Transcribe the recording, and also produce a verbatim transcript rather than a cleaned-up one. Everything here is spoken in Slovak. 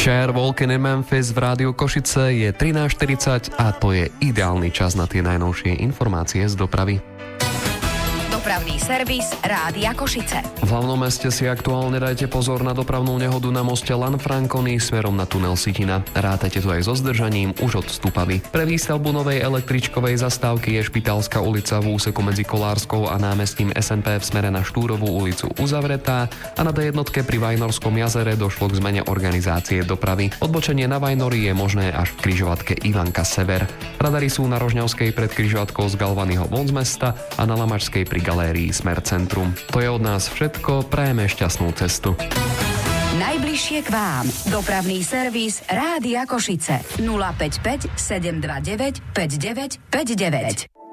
Cher, Walking in Memphis v rádiu Košice je trinásť štyridsať a to je ideálny čas na tie najnovšie informácie z dopravy. Dopravný servis Rádia Košice. V hlavnom meste si aktuálne dajte pozor na dopravnú nehodu na moste Lanfranconi smerom na tunel Sitina. Rátajte tu aj so zdržaním už od Stupavy. Pre výstavbu novej električkovej zastávky je Špitálska ulica v úseku medzi Kolárskou a námestím es en pé v smere na Štúrovú ulicu uzavretá a na dé jednotke pri Vajnorskom jazere došlo k zmene organizácie dopravy. Odbočenie na Vajnory je možné až v križovatke Ivanka Sever. Radary sú na Rožňavskej pred križovatkou z Galvanyho von z mesta a na Lamačskej pri galérii Smer Centrum. To je od nás všetko, prajeme šťastnú cestu. Najbližšie k vám. Dopravný servis Rádia Košice. nula päť päť sedem dva deväť päť deväť päť deväť.